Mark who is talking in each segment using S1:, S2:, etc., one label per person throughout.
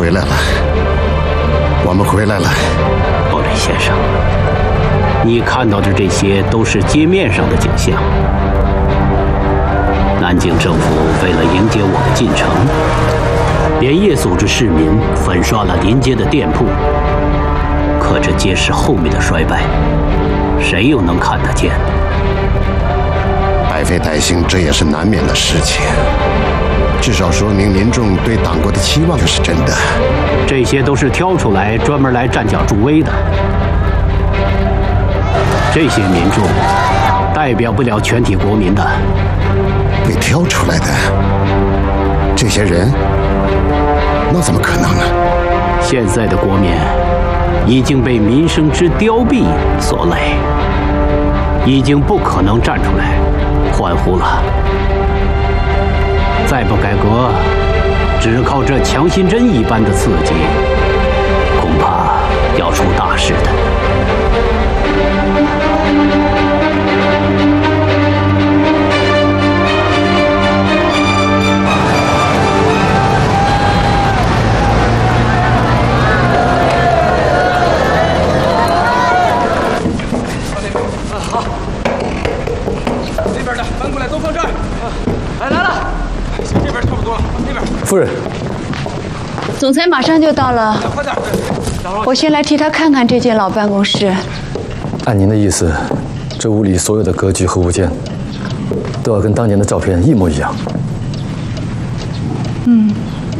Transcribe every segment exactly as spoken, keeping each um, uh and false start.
S1: 回来了，我们回来了。
S2: 鲍雷先生，你看到的这些都是街面上的景象。南京政府为了迎接我们进城，连夜组织市民粉刷了临街的店铺。可这街市后面的衰败，谁又能看得见？
S1: 百废待兴，这也是难免的事情。至少说明民众对党国的期望是真的。
S2: 这些都是挑出来专门来站脚助威的。这些民众代表不了全体国民的。
S1: 被挑出来的这些人，那怎么可能呢？
S2: 现在的国民已经被民生之凋敝所累，已经不可能站出来欢呼了。再不改革，只靠这强心针一般的刺激，恐怕要出大事的。
S3: 夫人，
S4: 总裁马上就到了，快点！我先来替他看看这间老办公室。
S3: 按您的意思，这屋里所有的格局和物件都要跟当年的照片一模一样。
S4: 嗯。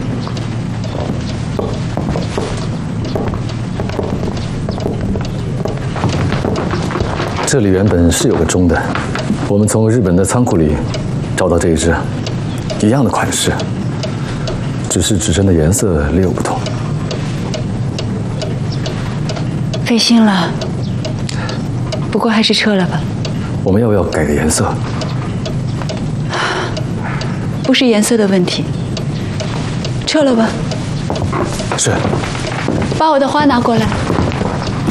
S3: 这里原本是有个钟的，我们从日本的仓库里找到这一只，一样的款式。只是指针的颜色略有不同，
S4: 费心了。不过还是撤了吧。
S3: 我们要不要改个颜色？
S4: 不是颜色的问题，撤了吧。
S3: 是。
S4: 把我的花拿过来。